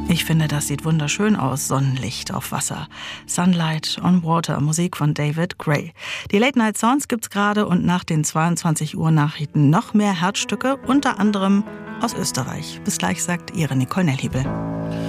Ich finde, das sieht wunderschön aus. Sonnenlicht auf Wasser. Sunlight on Water, Musik von David Gray. Die Late Night Sounds gibt's gerade und nach den 22 Uhr Nachrichten noch mehr Herzstücke, unter anderem aus Österreich. Bis gleich, sagt Ihre Nicole Nellhiebel.